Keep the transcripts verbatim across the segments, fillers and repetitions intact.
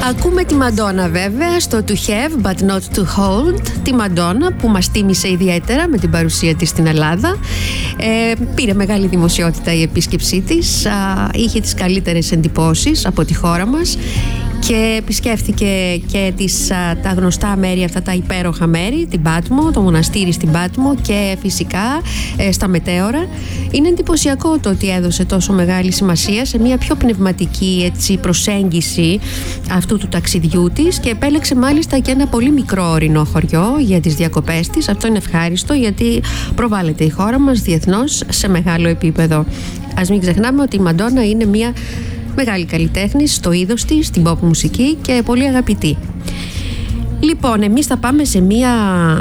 Ακούμε τη Μαντόνα βέβαια στο To Have But Not To Hold. Τη Μαντόνα που μας τίμησε ιδιαίτερα με την παρουσία της στην Ελλάδα. ε, Πήρε μεγάλη δημοσιότητα η επίσκεψή της. Α, Είχε τις καλύτερες εντυπώσεις από τη χώρα μας και επισκέφθηκε και τις, α, τα γνωστά μέρη, αυτά τα υπέροχα μέρη, την Πάτμο, το μοναστήρι στην Πάτμο και φυσικά ε, στα μετέωρα. Είναι εντυπωσιακό το ότι έδωσε τόσο μεγάλη σημασία σε μια πιο πνευματική έτσι, προσέγγιση αυτού του ταξιδιού της και επέλεξε μάλιστα και ένα πολύ μικρό ορεινό χωριό για τις διακοπές της. Αυτό είναι ευχάριστο γιατί προβάλλεται η χώρα μας διεθνώς σε μεγάλο επίπεδο. Ας μην ξεχνάμε ότι η Μαντόνα είναι μια μεγάλη καλλιτέχνη στο είδος της, στην pop μουσική και πολύ αγαπητή. Λοιπόν, εμείς θα πάμε σε μια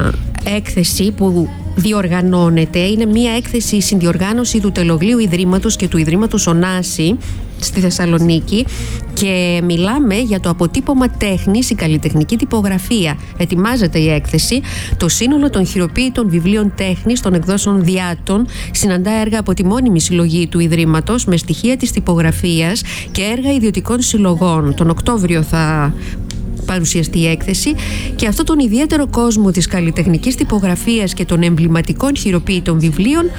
έκθεση που διοργανώνεται. Είναι μια έκθεση συνδιοργάνωση του Τελογλίου Ιδρύματος και του Ιδρύματος Ωνάση στη Θεσσαλονίκη και μιλάμε για το αποτύπωμα τέχνης, η καλλιτεχνική τυπογραφία. Ετοιμάζεται η έκθεση. Το σύνολο των χειροποίητων βιβλίων τέχνης των εκδόσεων Διάτων συναντά έργα από τη μόνιμη συλλογή του Ιδρύματος με στοιχεία της τυπογραφίας και έργα ιδιωτικών συλλογών. Τον Οκτώβριο θα παρουσιαστεί η έκθεση και αυτόν τον ιδιαίτερο κόσμο της καλλιτεχνικής τυπογραφίας και των εμβληματικών χειροποίητων βιβλίων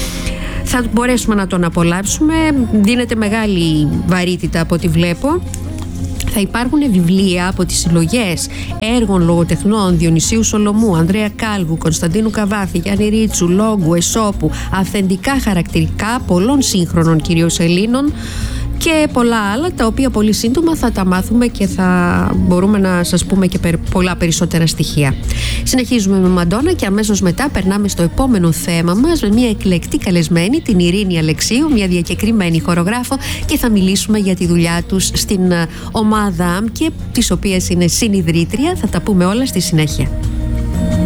θα μπορέσουμε να τον απολαύσουμε. Δίνεται μεγάλη βαρύτητα από ό,τι βλέπω. Θα υπάρχουν βιβλία από τις συλλογές έργων λογοτεχνών Διονυσίου Σολομού, Ανδρέα Κάλβου, Κωνσταντίνου Καβάθη, Γιάννη Ρίτσου, Λόγκου, Εσώπου, αυθεντικά χαρακτηρικά πολλών σύγχρονων κυρίως Ελλήνων και πολλά άλλα, τα οποία πολύ σύντομα θα τα μάθουμε και θα μπορούμε να σας πούμε και πολλά περισσότερα στοιχεία. Συνεχίζουμε με Μαντόνα και αμέσως μετά περνάμε στο επόμενο θέμα μας με μια εκλεκτή καλεσμένη, την Ειρήνη Αλεξίου, μια διακεκριμένη χορογράφο και θα μιλήσουμε για τη δουλειά τους στην ομάδα ΑΜΚΕ, της οποίας είναι συνιδρύτρια. Θα τα πούμε όλα στη συνέχεια.